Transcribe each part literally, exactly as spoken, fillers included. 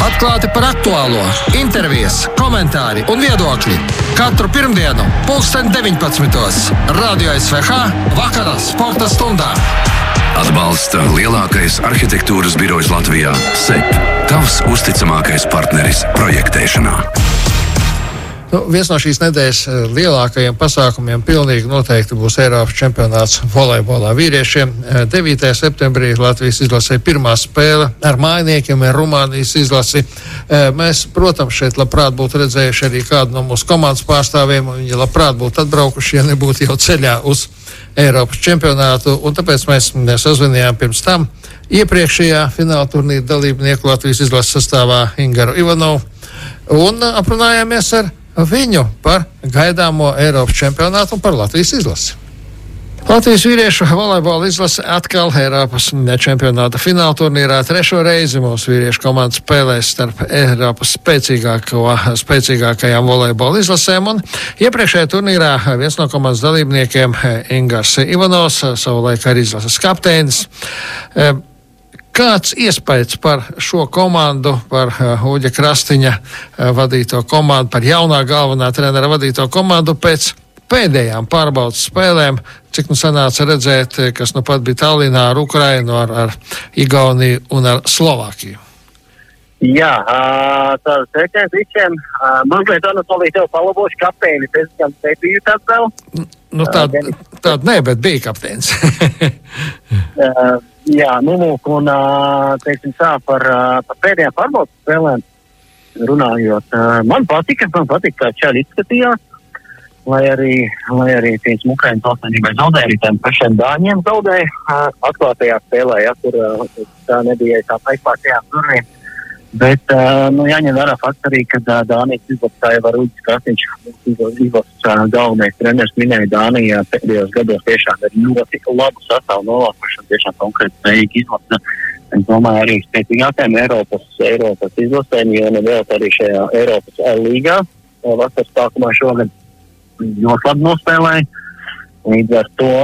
Atklāti par aktuālo, intervijas, komentāri un viedokļi. Katru pirmdienu, pulksten deviņpadsmitos. Radio S V H vakarā sporta stundā. Atbalsta lielākais arhitektūras birojs Latvijā – S E P. Tavs uzticamākais partneris projektēšanā. Nu, viens no šīs nedēļas lielākajiem pasākumiem pilnīgi noteikti būs Eiropas čempionāts volejbolā vīriešiem. devītajā septembrī Latvijas izlasē pirmā spēle ar mājiniekiem, ar Rumānijas izlasi. Mēs, protams, šeit labprāt būtu redzējuši arī kādu no mūsu komandas pārstāvjiem, un viņi labprāt būtu atbraukuši, ja nebūtu jau ceļā uz Eiropas čempionātu, un tāpēc mēs sazvanījām pirms tam iepriekšējā fināla turnīra dalībnieku Latvijas izlases sastāvā Ingaru Ivanovu un aprunājāmies ar viņu par gaidāmo Eiropas čempionātu un par Latvijas izlasi. Latvijas vīriešu volejbola izlase atkal Eiropas čempionāta fināla turnīrā trešo reizi mūsu vīriešu komanda spēlēs starp Eiropas spēcīgāko, spēcīgākajām volejbola izlasēm, un iepriekšējā turnīrā viens no komandas dalībniekiem Ingars Ivanovs, savulaik arī izlases kapteinis. Kāds iespējas par šo komandu, par uh, Uģa Krastiņa uh, vadīto komandu, par jaunā galvenā trenera vadīto komandu pēc pēdējām pārbaudas spēlēm, cik nu sanāca redzēt, kas nu pat bija Tallinā ar Ukrainu, ar, ar Igauniju un ar Slovākiju? Jā, tādas sveiciens visiem. Mazliet Anatolija tev palabošu kapteini, es gan te biju tāds vēl. Nu tāda tā, nē, bet bija kapteinis. Jā, nu lūk, un teiksim tā par, par pēdējām pārbaudas spēlēm runājot. Man patika, man patika, kā čāļi izskatījās, lai arī, lai arī tiem Ukrainas valstsvenībai zaudēja, arī tiem pašiem dāņiem zaudēja atklātajā spēlē, ja, tur tā nebija tā aizpārtajām durvīm. Bet, nu, jāņem vērā fakts arī, ka Dānijas izlasēja var Uģis Krastiņš, izlases galvenais treneris minēja Dānijā pēdējos gados tiešām ir ļoti labu sastāvu nolākušanu, tiešām konkrēti spējīgi izlasa. Es domāju arī spēcīgākajiem Eiropas, Eiropas izlasēm, jo nevēl arī šajā Eiropas līgā vasaras sākumā šogad ļoti labi nospēlēja. Līdz ar to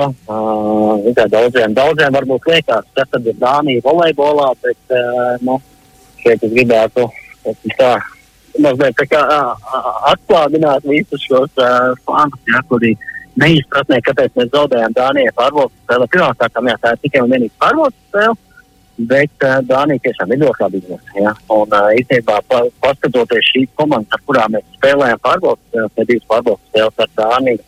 uh, daudziem, daudziem varbūt liekas, kas tad ir Dānija volejbolā, bet, uh, nu, šeit es gribētu tā, mazliet tā kā atklādināt visus šos uh, fānus, ja, kuri neizpratnē, kāpēc mēs zaudējām Dānijai pārbaudas spēle. Pirmkārt, jā, tā ir tikai un vienīgi pārbaudas spēle, bet uh, Dānija tiešām ir ļoti labi izlase. Ja, un uh, īstenībā pa, paskatoties šīs komandas, ar kurām mēs spēlējām pārbaudas spēles, ne divas pārbaudas spēles ar Dāniju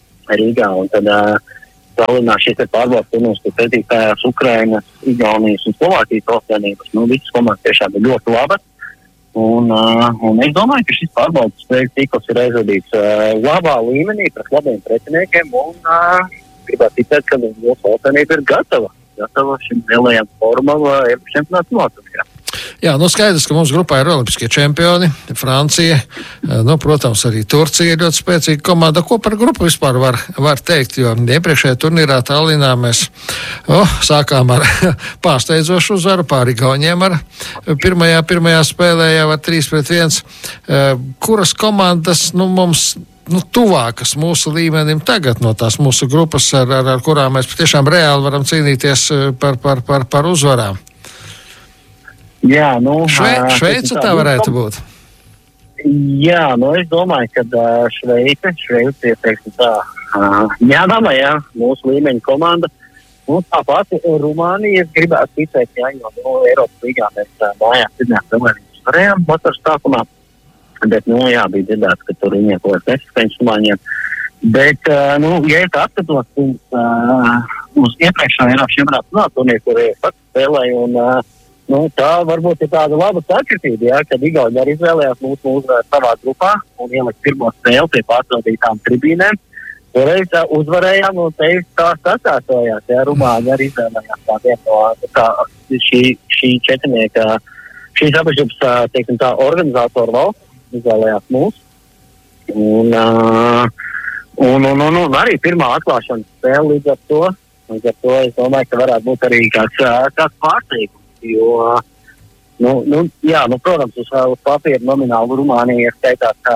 Rīgā, un tad uh, Tallinā šīs ir pārbaudas turnīrs, kur pretīstājās Ukrainas, Igaunijas un Slovākijas valstsvenības. Nu, visas komandas tiešām ir ļoti labas. Un, uh, un es domāju, ka šis pārbaudas spēles cikls ir aizvadīts uh, labā līmenī pret labiem pretiniekiem un uh, gribētu ticēt, ka mūsu valstsvenība ir gatava, gatava šim lielajam formam uh, Eiropas čempionāta Latvijā. Jā, nu skaidrs, ka mums grupā ir olimpiskie čempioni, Francija, nu, protams, arī Turcija ir ļoti spēcīga komanda. Ko par grupu vispār var, var teikt, jo iepriekšējā turnīrā Tallinā mēs oh, sākām ar pārsteidzošu uzvaru pāri Igauniem ar pirmajā, pirmajā spēlē jau ar trīs pret viens. Kuras komandas, nu, mums, nu, tuvākas mūsu līmenim tagad no tās mūsu grupas, ar, ar, ar kurām mēs tiešām reāli varam cīnīties par, par, par, par uzvarām? Jā, nu, Šve, Šveica tā varētu būt. Jā, nu es domāju, ka uh, Šveica, Šveica ir, teiksim tā, uh, ņēmama, jā, mūsu līmeņa komanda. Un tāpat Rumānija, es gribētu ticēt, jā, jo no Eiropas līgā mēs uh, mājās pirmajā spēlēnības varējām vasaras sākumā. Bet, nu, jā, bija dzirdēts, ka tur viņiem kaut kāds nesaskaņas Rumāņiem. Bet, uh, nu, ja es atskatos uz, uh, uz iepriekšā Eiropas čempionāta turnīru, kur es pats spēlēju, un uh, nu, tā varbūt ir tāda laba sakritība, ja, kad Igauni arī izvēlējās mūsu uzvaru savā grupā un ielikt pirmo spēli pie pārstāvītām tribīnēm. Toreiz uzvarējām un te tā sakārtojās, ja, Rumāņi arī izvēlējās tā vieno, tā šī, šī četrnieka, šīs apašģības, teiksim tā, organizātoru valsts izvēlējās mūs. Un, uh, un, un, un, un arī pirmā atklāšanas spēle līdz ar to, līdz ar to es domāju, ka varētu būt arī kāds, kāds pārsteigums. Jo, nu, nu, jā, nu, protams, uz, uz papīra nomināli Rumānija ir skaitās kā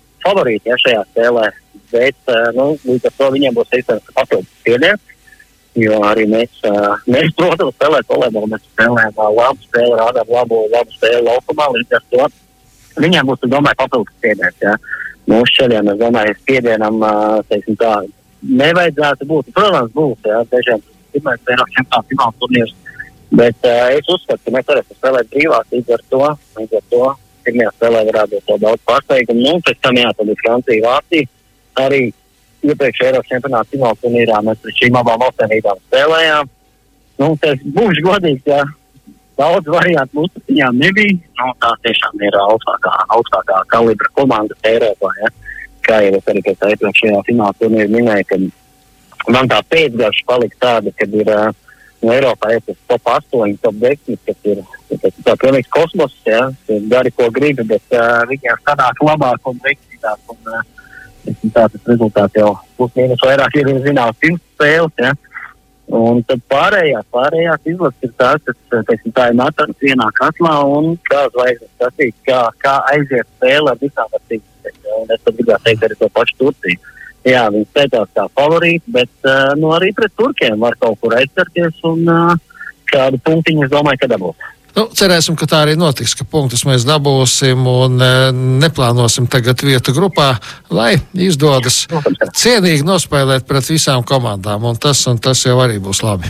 favorīti, ja, šajā spēlē, bet, nu, līdz ar to viņiem būs izsaka papildus spiediens. jo arī mēs, uh, mēs protams, spēlēt volejbolu, mēs spēlējam uh, labu spēli, rādām labu, labu spēli laukumā, līdz ar to viņiem būs, es domāju, papildus spiediens, jā. Mūsu ceļiem, es domāju, spiedienam, uh, teiksim tā, nevajadzētu būt. Protams, būs, jā, dažiem pirmais Eiropas čempionāta fināls turnīrs, bet uh, es uzskatu, ka mēs varēsim spēlēt brīvāk, līdz ar to, līdz ar to, pirmajā spēlē varētu būt daudz pārsteigumu, nu, pēc tam jā, tad ir Francija, Vācija, arī iepriekš Eiropas čempionāta fināla turnīrā mēs pret šīm abām valstīm spēlējām. Nu, tas būs godīgs, jā, daudz variantu mūsu viņām nebija, nu, tā tiešām ir augstākā, augstākā kalibra komandas Eiropā, jā. Kā jau es arī pēc iepriekšējā fināla turnīra minēju, ka man tā pēcgarša palika tāda, kad ir uh, no Eiropā ir tas top astoņi, top desmit, kas ir tas, tā pilnīgs kosmos, jā, dari ko gribi, bet uh, viņiem sanāk labāk un veiksmīgāk, un uh, tā tas rezultāts jau plus mīnus vairāk ir zināms pirms spēles, jā. Un tad pārējās, pārējās izlases ir tās, kas, teiksim, tā ir matams vienā katlā, un kā zvaigznes skatīt, kā, kā aiziet spēle ar visām vecības. Un es tad gribētu teikt arī to pašu Turciju. Jā, viņi steidās kā favorīti, bet uh, nu, arī pret turkiem var kaut kur aizcerties, un uh, kādu punktiņu es domāju, ka dabūs. Nu, cerēsim, ka tā arī notiks, ka punktus mēs dabūsim un e, neplānosim tagad vietu grupā, lai izdodas cienīgi nospēlēt pret visām komandām, un tas, un tas jau arī būs labi.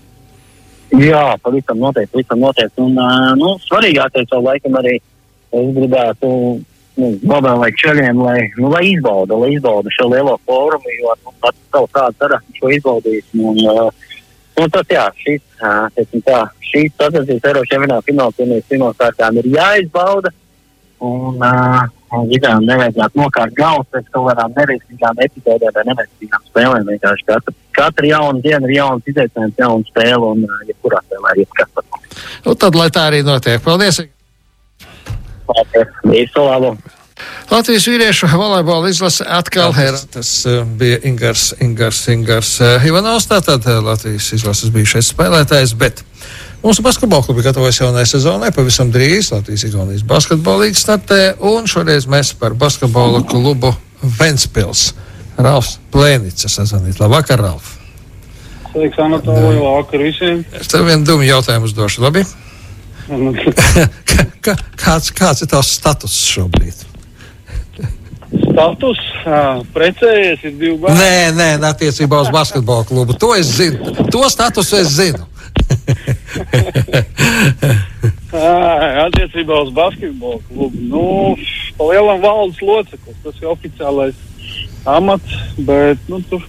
Jā, pavisam noteikti, pavisam noteikti, un uh, nu, svarīgākais jau laikam arī es gribētu nu, novēlēt čaļiem, lai, nu, lai izbauda, lai izbauda šo lielo fórumu, jo nu, pats kaut kādu sarakstu šo izbaudīsim, un uh, Un tas, jā, šīs, teiksim tā, šīs sacensības Eiropas čempionāta fināla turnīra pirmkārtām ir jāizbauda, un, uh, un vidām nevajadzētu nokārt galvas pēc kaut kādām neveiksmīgām epizodēm vai neveiksmīgām spēlēm. Vienkārši katra, katra jauna diena ir jauns izaicinājums, jauna spēle, un uh, jebkurā spēlē ir jebkas par. Nu, tad, lai tā arī notiek. Paldies! Paldies! Visu labu! Latvijas vīriešu volejbola izlase atkal ir. Tas uh, bija Ingars, Ingars, Ingars uh, Ivanovs, tātad uh, Latvijas izlases bijušais spēlētājs, bet mūsu basketbola klubi gatavojas jaunai sezonai, pavisam drīz Latvijas Igaunijas basketbola līgas startē, un šoreiz mēs par basketbola klubu Ventspils. Ralfs Plēnics sazvanīt. Labvakar, Ralf! Sveiks, Anatolija, labvakar visiem! Es tev vienu dumu jautājumu uzdošu, labi? Kā, kāds, kāds ir tavs status šobrīd? Status, uh, precējies, ir divi bērni. Nē, nē, attiecībā uz basketbola klubu. To es zinu. To statusu es zinu. Attiecībā uz basketbola klubu. Nu, pa lielam valdes loceklis. Tas ir oficiālais amats, bet, nu, tur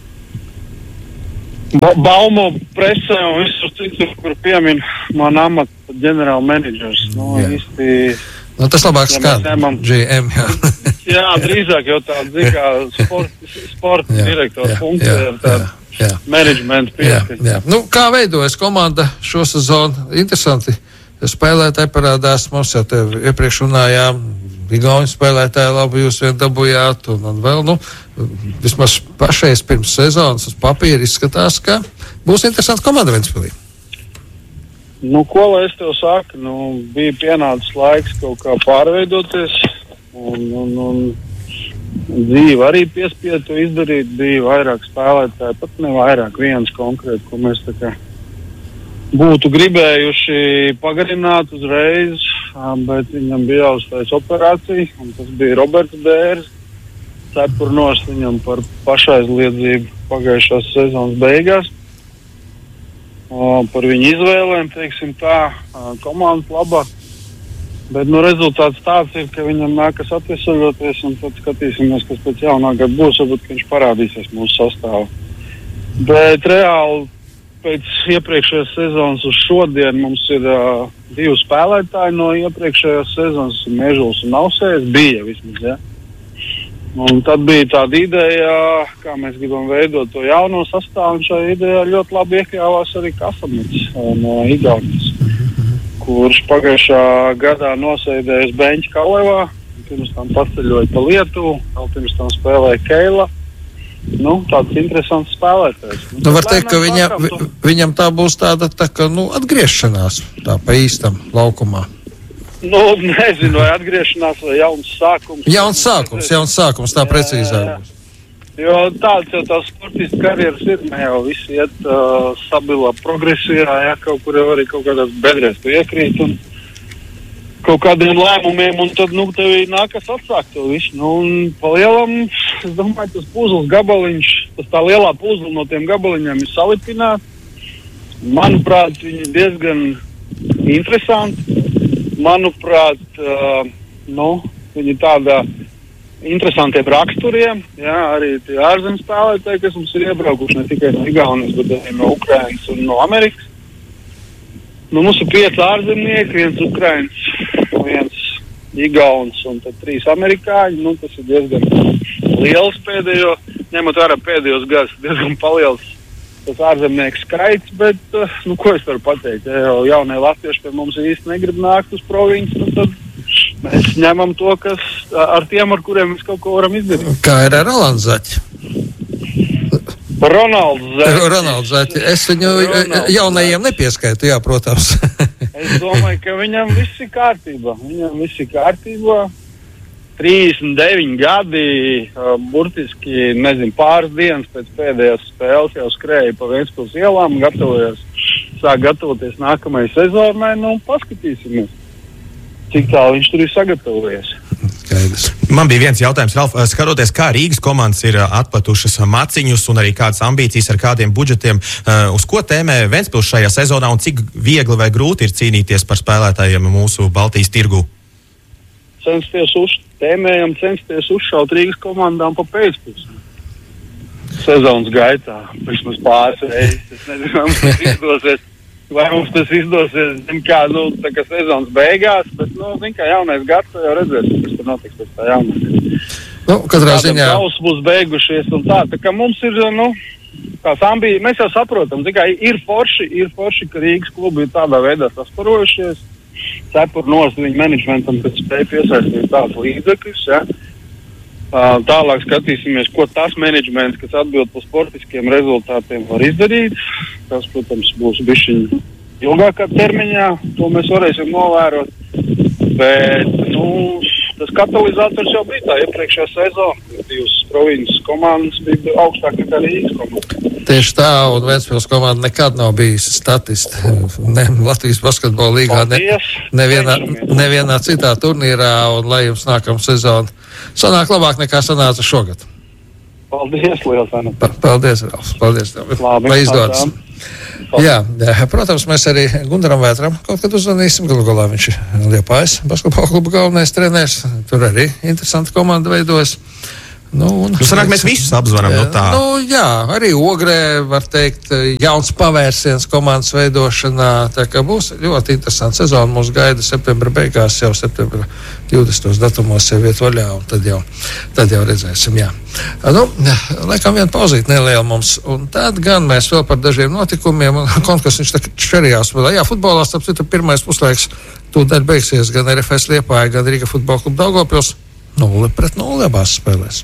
ba baumo presē un visur citur, kur piemin man amatu ģenerāla menedžers. Nu, īsti... Nu, tas labāk skan, G M, jā. Jā, drīzāk jau tāda, zin kā, sporta sport direktora funkcija ar tādu menedžmentu pieskaņu. Jā, jā. Nu, kā veidojas komanda šo sezonu? Interesanti spēlētāji parādās. Mums jau tev iepriekš runājām, Igauņu spēlētāji labi jūs vien dabujāt, un, un vēl, nu, vismaz pašais pirms sezonas uz papīra izskatās, ka būs interesanti komanda Ventspilī. Nu, ko lai es tev saku, nu, bija pienācis laiks kaut kā pārveidoties, un, un, un dzīve arī piespieda to izdarīt, bija vairāk spēlētāji, pat ne vairāk, viens konkrēti, ko mēs tā kā būtu gribējuši pagarināt uzreiz, bet viņam bija jāuztais operācija, un tas bija Roberts Dērs, cepurnos viņam par pašaizliedzību pagājušās sezonas beigās. O, par viņu izvēlēm, teiksim tā, komandas labā, bet, nu, rezultāts tāds ir, ka viņam nākas atvesaļoties, un tad skatīsimies, kas pēc jaunā gada būs, varbūt, ka viņš parādīsies mūsu sastāvā. Bet reāli pēc iepriekšējās sezonas uz šodien mums ir uh, divi spēlētāji no iepriekšējās sezonas, Mežuls un Ausējs, bija vismaz, ja. Un tad bija tāda ideja, kā mēs gribam veidot to jauno sastāvu, un šajā idejā ļoti labi iekļāvās arī Kasamits no Igaunis, kurš pagājušā gadā nosēdējis beņķa Kalevā, pirms tam paceļoja pa Lietuvu, vēl pirms tam spēlēja Keila. Nu, tāds interesants spēlētājs. Nu, nu var teikt, ka viņa, vi, viņam tā būs tāda tā, ka, nu, atgriešanās tā pa īstam laukumā. Nu, nezinu, vai atgriešanās, vai jauns sākums. Jauns sākums, jauns sākums, tā precīzāk būs. Jo tāds jau tās sportistu karjeras ir, ne jau visi iet uh, stabilā progresijā, ja kaut kur jau arī kaut kādās bedrēs tu iekrīt un kaut kādiem lēmumiem, un tad, nu, tev nākas atsākt to visu. Nu, un pa lielam, es domāju, tas puzles gabaliņš, tas tā lielā puzle no tiem gabaliņiem ir salipināts. Manuprāt, viņi ir diezgan interesanti. Manuprāt, uh, nu, viņi ir tādā interesantiem raksturiem, jā, arī tie ārzem spēlētāji, kas mums ir iebraukuši ne tikai no Igaunijas, bet arī no Ukrainas un no Amerikas. Nu, mums ir pieci ārzemnieki, viens Ukrainas, viens Igauns un tad trīs amerikāņi. Nu, tas ir diezgan liels pēdējo, ņemot vērā pēdējos gadus, diezgan paliels tas ārzemnieku skaits, bet, nu, ko es varu pateikt, ja jau jaunie latvieši pie mums īsti negrib nākt uz provinci, nu, tad mēs ņemam to, kas ar tiem, ar kuriem mēs kaut ko varam izdarīt. Kā ir ar Rolandu Zaķi? Ronalds Zaķi. Ronalds Zaķi. Es viņu Ronalds jaunajiem nepieskaitu, jā, protams. Es domāju, ka viņam viss ir kārtībā. Viņam viss ir kārtībā. trīsdesmit deviņi gadi, uh, burtiski, nezinu, pāris dienas pēc pēdējās spēles jau skrēja pa Ventspils ielām, gatavojas, sāk gatavoties nākamajai sezonai, nu, paskatīsimies, cik tālu viņš tur ir sagatavojies. Skaidrs. Man bija viens jautājums, Ralf, skatoties, kā Rīgas komandas ir atplatušas maciņus un arī kādas ambīcijas ar kādiem budžetiem, uz ko tēmē Ventspils šajā sezonā un cik viegli vai grūti ir cīnīties par spēlētājiem mūsu Baltijas tirgu? Censties uz, tēmējam censties uzšaut Rīgas komandām pa pēcpusi. Sezonas gaitā, vismaz pāris reizes, es nezinu, vai mums tas izdosies. Vai mums tas izdosies, zin kā, nu, tā kā sezonas beigās, bet, nu, zin kā, jaunais gads jau redzēsim, kas tur notiks pēc tā jaunais. Nu, katrā ziņā. Tādam būs beigušies un tā, tā kā mums ir, nu, tās ambīcijas, mēs jau saprotam, zin kā, ir forši, ir forši, ka Rīgas klubi ir tādā veidā sasparojušies, cepur nost viņu managementam, bet spēj piesaistīt tādus līdzekļus, ja. Tālāk skatīsimies, ko tas menedžments, kas atbild par sportiskiem rezultātiem, var izdarīt. Tas, protams, būs bišķiņ ilgākā termiņā, to mēs varēsim novērot. Bet, nu, tas katalizators jau bija tā iepriekšējā sezona, kad divas provinces komandas bija augstāk nekā Rīgas komanda. Tieši tā, un Ventspils komanda nekad nav bijusi statisti. Ne Latvijas basketbola līgā, ne, nevienā, nevienā citā turnīrā, un lai jums nākamā sezona sanāk labāk nekā sanāca šogad. Paldies, liels Anna. Paldies, Ralf. Paldies tev. Labi, lai izdodas. Jā, protams, mēs arī Gundaram Vētram kaut kad uzvanīsim. Galu galā viņš ir Liepājas basketbola kluba galvenais treneris. Tur arī interesanta komanda veidojas. Nu, un, nu, sanāk, mēs visus apzvanām no tā. Nu, jā, arī Ogrē, var teikt, jauns pavērsiens komandas veidošanā. Tā kā būs ļoti interesants sezona. Mūs gaida septembra beigās, jau septembra divdesmitajos datumos jau iet vaļā, un tad jau, tad jau redzēsim, jā. Nu, laikam vien pauzīt neliela mums, un tad gan mēs vēl par dažiem notikumiem, un kaut kas viņš tā šerijās vēl. Jā, futbolā, starp citu, pirmais puslaiks tūdaļ beigsies gan R F S Liepāja, gan Rīga futbola kluba Daugavpils. Nulle pret nulle abās spēlēs.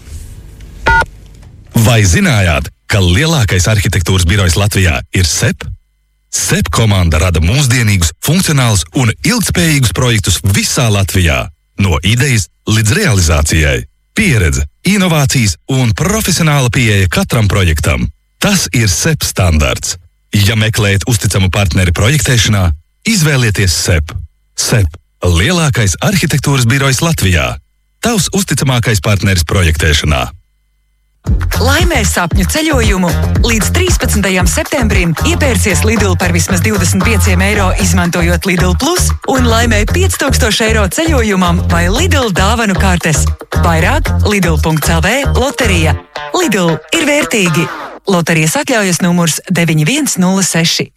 Vai zinājāt, ka lielākais arhitektūras birojs Latvijā ir S E P? S E P komanda rada mūsdienīgus, funkcionālus un ilgspējīgus projektus visā Latvijā. No idejas līdz realizācijai. Pieredze, inovācijas un profesionāla pieeja katram projektam. Tas ir S E P standarts. Ja meklējat uzticamu partneri projektēšanā, izvēlieties S E P. S E P – lielākais arhitektūras birojs Latvijā. Tavs uzticamākais partneris projektēšanā. Laimē sapņu ceļojumu! Līdz trīspadsmitajam septembrim iepērcies Lidl par vismaz divdesmit pieciem eiro, izmantojot Lidl Plus, un laimē pieci tūkstoši eiro ceļojumam vai Lidl dāvanu kartes. Vairāk lidl punkts l v loterija. Lidl ir vērtīgi! Loterijas atļaujas numurs deviņi viens nulle seši.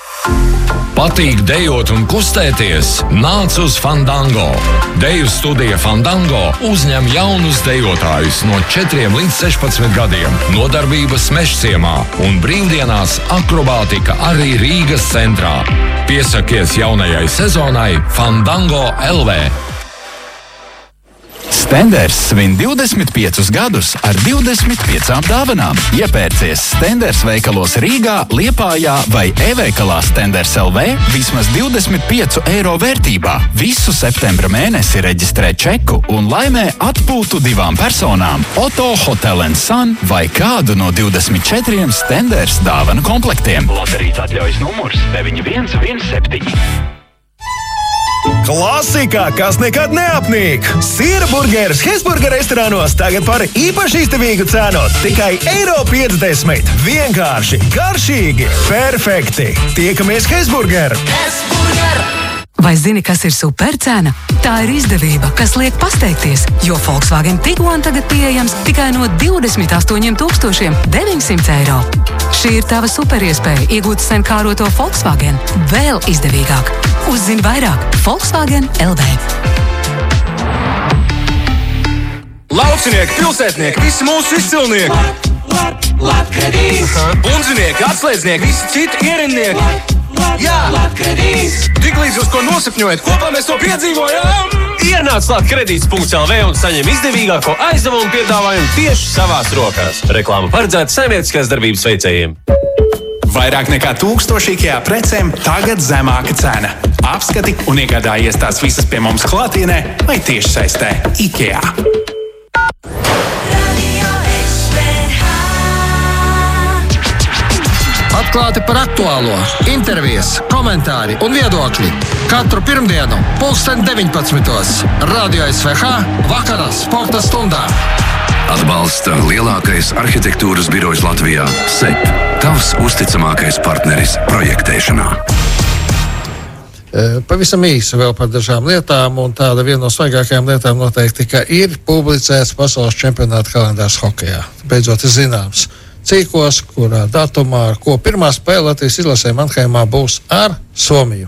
Patīk dejot un kustēties? Nāc uz Fandango! Deju studija Fandango uzņem jaunus dejotājus no četriem līdz sešpadsmit gadiem, nodarbības Mežciemā un brīvdienās akrobātika arī Rīgas centrā. Piesakies jaunajai sezonai Fandango L V. Stenders svin divdesmit piecus gadus ar divdesmit piecām dāvanām. Iepērcies Stenders veikalos Rīgā, Liepājā vai e-veikalā Stenders L V vismaz divdesmit piecu eiro vērtībā. Visu septembra mēnesi reģistrē čeku un laimē atpūtu divām personām – Oto, Hotel and Sun vai kādu no divdesmit četriem Stenders dāvanu komplektiem. Loterijas atļaujas numurs deviņi viens viens septiņi. Klasika, kas nekad neapnīk! Siera burgeris Hesburger restorānos tagad par īpaši izdevīgu cenu. Tikai eiro piecdesmit. Vienkārši, garšīgi, perfekti. Tiekamies Hesburger! Hesburger! Vai zini, kas ir supercena? Tā ir izdevība, kas liek pasteikties, jo Volkswagen Tiguan tagad pieejams tikai no divdesmit astoņiem tūkstošiem deviņsimt eiro. Šī ir tava superiespēja iegūt sen kāroto Volkswagen vēl izdevīgāk. Uzzini vairāk Volkswagen L V. Laucinieki, pilsētnieki, visi mūsu izcilnieki! Lat, lat, Latkredīs! Bundzinieki, atslēdznieki, visi citi ierindnieki! Jā, Latkredīs! Tiklīdz jūs ko nosapņojat, kopā mēs to piedzīvojam! Ienāc Latkredīts punkts L V un saņem izdevīgāko aizdevumu piedāvājumu tieši savās rokās. Reklāma paredzēta saimnieciskās darbības veicējiem. Vairāk nekā tūkstoši IKEA precēm tagad zemāka cena. Apskati un iegādājies tās visas pie mums klātienē vai tieši saistē IKEA. Atklāti par aktuālo, intervijas, komentāri un viedokļi. Katru pirmdienu, pulksten deviņpadsmitos. Radio S V H vakarā sporta stundā. Atbalsta lielākais arhitektūras birojs Latvijā – S E P. Tavs uzticamākais partneris projektēšanā. Pavisam īsi vēl par dažām lietām, un tāda viena no svaigākajām lietām noteikti, ka ir publicēts pasaules čempionāta kalendārs hokejā. Beidzot ir zināms, cīkos, kurā datumā, ar ko pirmā spēle Latvijas izlasē Manheimā būs ar Somiju.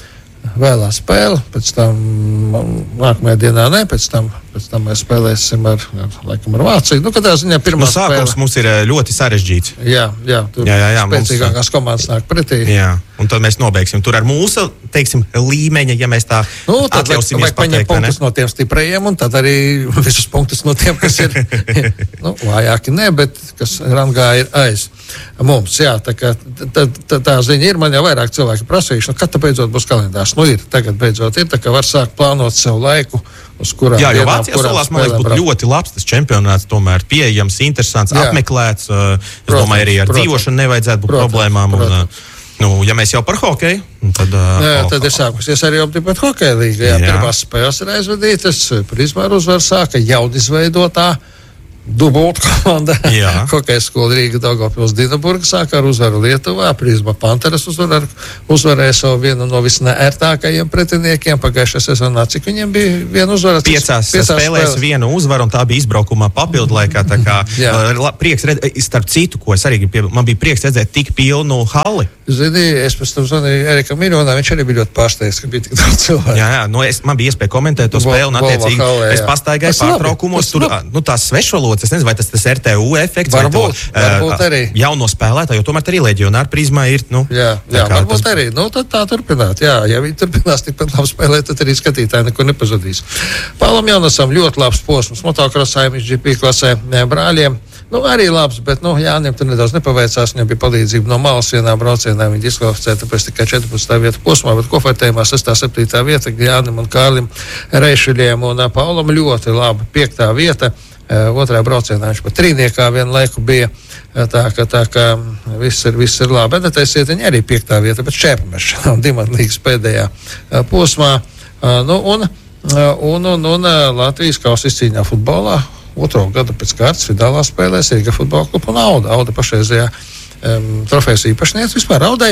Vēlā spēle, pēc tam nākamajā dienā ne, pēc tam, pēc tam mēs spēlēsim ar, ar, laikam, ar Vāciju. Nu, katrā ziņā pirmā no sākums spēle. Mums ir ļoti sarežģīts. Jā, jā, tur jā, jā, jā, spēcīgākās mums... komandas nāk pretī. Jā, un tad mēs nobeigsim tur ar mūsu, teiksim, līmeņa, ja mēs tā nu, atļausimies pateikt. Paņem punktus no tiem stiprajiem, un tad arī visus punktus no tiem, kas ir nu, vājāki ne, bet kas rangā ir aiz mums. Jā, tā, kā, tā, tā, tā ziņa ir, man jau vairāk cilvēki prasījuši, nu, kad tā beidzot būs kalendārs. Nu ir, tagad beidzot ir, tā kā var sākt plānot sev laiku, uz kurām jā, jo dienām, Vācijā solās, man liekas, būtu braukt. ļoti labs tas čempionāts, tomēr pieejams, interesants, jā. Apmeklēts. Es protams, domāju, arī ar protams, dzīvošanu nevajadzētu būt protams, problēmām. Protams. Un, nu, ja mēs jau par hokeju, tad... Jā, tad ir sākusies arī optipat hokeja līga. Jā, jā. Pirmās spēles ir aizvadītas, Prizmāra uzvar sāka jaunizveidotā dubultu komanda. Hokeja skola Rīga Daugavpils Dinaburga sāka ar uzvaru Lietuvā. Prizma Panteras uzvar, uzvarēja savu vienu no visneērtākajiem pretiniekiem. Pagājušajā sezonā, cik viņiem bija viena uzvara? Piecās, piecās spēlēs vienu uzvaru, un tā bija izbraukumā papildu laikā. Tā kā uh, prieks redzēt, starp citu, ko es arī pie, man bija prieks redzēt tik pilnu halli. Zini, es pēc tam zvanīju Erikam Mironam, viņš arī bija ļoti pārsteigts, ka bija tik daudz cilvēku. Jā, jā, nu es, man bija iespēja komentēt to spēli, un attiecīgi Volva, es pastaigāju pārtraukumos, tur, nu tās svešvalodas, es nezinu, vai tas tas R T U efekts, varbūt, vai to varbūt arī. Jauno spēlētāju, jo tomēr arī leģionāri Prizmā ir, nu. Jā, jā varbūt tas... arī, nu tad tā turpināt, jā, ja viņi turpinās tikpat labi spēlēt, tad arī skatītāji neko nepazudīs. Pālam Jaunasam ļoti labs posms, motokrosā, M X G P klasē brāļiem. Nu, arī labs, bet, nu, Jānim tur nedaudz nepaveicās, viņam bija palīdzība no malas vienā braucienā, viņi diskvalificēja, tāpēc tikai četrpadsmitā vieta posmā, bet kofērtējumā sestā septītā vieta Jānim un Kārlim Reišuļiem, un Paulam ļoti laba piektā vieta, otrā braucienā viņš pat trīniekā vienu laiku bija, tā ka, tā ka viss ir, viss ir labi, bet es ietiņi arī piektā vieta, bet šķēpamešanā un Dimantlīgas pēdējā posmā, nu, un, un, un, un Latvijas kausa izcīņā futbolā, otro gadu pēc kārtas finālā spēlēs Rīga futbola kluba un Auda. Auda pašreizajā um, trofejas īpašniece vispār Audai.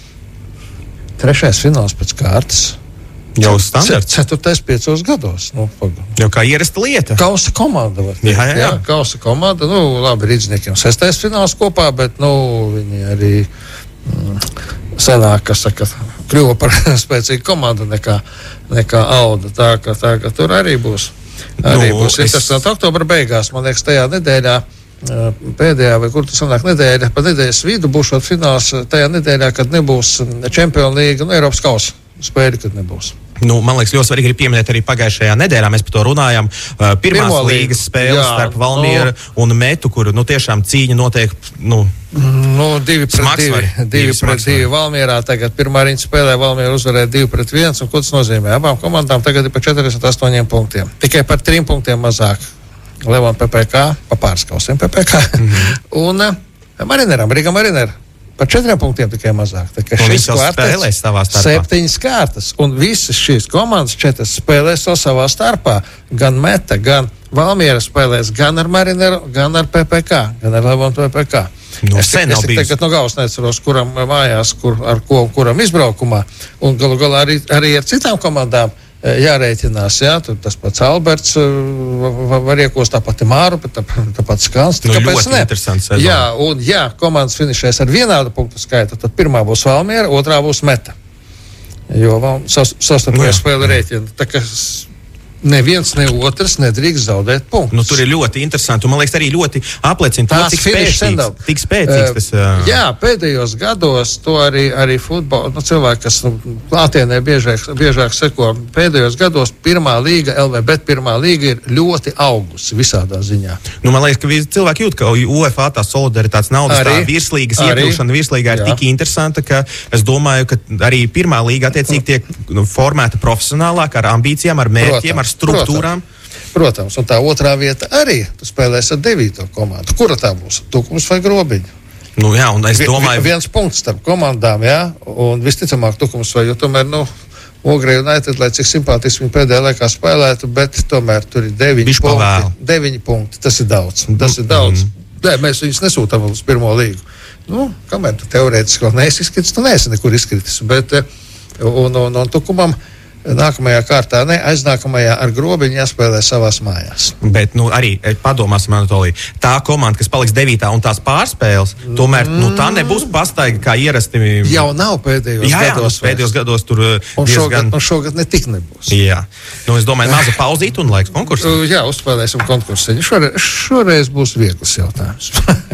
Trešais fināls pēc kārtas. Jau standarts. Ceturtais piecos gados. Nu, jau kā ierasta lieta. Kausa komanda. Var, jā, jā, jā. jā, kausa komanda. Nu, labi, Rīdzniekiem sestais fināls kopā, bet, nu, viņi arī mm, senāk, kas saka, kļuva par spēcīgu komandu nekā, nekā Auda. Tā, ka, tā, ka tur arī būs. Arī nu, būs interesanti. Es... Oktobra beigās, man liekas, tajā nedēļā, pēdējā, vai kur tas sanāk nedēļa, pa nedēļas vidu būs šot fināls tajā nedēļā, kad nebūs Champions League un Eiropas kausa spēļi, kad nebūs. Nu, man liekas, ļoti svarīgi ir pieminēt arī pagājušajā nedēļā. Mēs par to runājām. Uh, pirmās Pirmo līgas līgu. spēles Jā, starp Valmieru no. un Metu, kur nu, tiešām cīņa notiek. Nu, Nu, divi pret Smagsvari. divi. Divi Divi pret smagsvari. divi Valmierā. Tagad pirmā riņa spēlē Valmiera uzvarēja divi pret viens. Un ko tas nozīmē? Abām komandām tagad ir pa četrdesmit astoņiem punktiem. Tikai par trim punktiem mazāk. Levan P P K, pa pārskausiem P P K. Mm-hmm. Un uh, Marineram, Riga Marinera. Par četriem punktiem tikai mazāk. Tā kā šis spēlēs savā starpā. Septiņas kārtas. Un visas šīs komandas četras spēlēs to savā starpā. Gan Meta, gan Valmiera spēlēs gan ar Marineru, gan ar P P K, gan ar Levanu P P K. Nu, es tik, es tik tagad no galvas neceros, kuram mājās, kur, ar ko, kuram izbraukumā. Un galu galā arī, arī ar citām komandām jārēķinās, jā, tur tas pats Alberts var iekost, tāpat Māru, tāpat Skans. Nu, ļoti interesants sezona. Jā, un jā, komandas finišēs ar vienādu punktu skaitu, tad pirmā būs Valmiera, otrā būs Meta. Jo savstarpējā spēle rēķina. Tā kā neviens, ne otrs nedrīkst zaudēt punktus. Nu, tur ir ļoti interesanti. Un, man liekas, arī ļoti apliecina to, cik spēcīgs, tik spēcīgs tas uh, jā, pēdējos gados to arī, arī futbola, nu, cilvēki, kas nu, klātienē biežāk, biežāk seko, pēdējos gados pirmā līga, L V B pirmā līga ir ļoti augusi visādā ziņā. Nu, man liekas, ka cilvēki jūt, ka U F A tā solidaritātes naudas Arī, tā virslīgas arī, iekļūšana virslīgā ir jā. tik interesanta, ka es domāju, ka arī pirmā līga attiecīgi tiek nu, formēta profesionālāk, ar ambīcijām, ar mērķiem, ar struktūrām. Protams, protams, un tā otrā vieta arī. Tu spēlēsi ar devīto komandu. Kura tā būs? Tukums vai Grobiņa? Nu jā, un es domāju... Vi, viens punkts starp komandām, jā, un visticamāk Tukums vai, jo tomēr, nu, Ogre United, lai cik simpātiski viņi pēdējā laikā spēlētu, bet tomēr tur ir deviņi punkti. Deviņi punkti, tas ir daudz. Tas ir daudz. Mm. Nē, mēs viņus nesūtām uz pirmo līgu. Nu, kamēr tu teorētiski vēl neesi izkritis, tu neesi nekur izkritis, bet, un, un, un Tukumam nākamajā kārtā, ne, aiznākamajā ar Grobiņu jāspēlē savās mājās. Bet, nu, arī padomāsim, Anatolija, tā komanda, kas paliks devītā un tās pārspēles, tomēr, mm. nu, tā nebūs pastaiga, kā ierasti. Jau nav pēdējos jā, gados. Jā, pēdējos gados tur un diezgan... šogad, un šogad ne tik nebūs. Jā. Nu, es domāju, maza pauzīt un laiks konkursam. Jā, uzspēlēsim konkursiņu. Šoreiz, šoreiz būs viegls jautājums.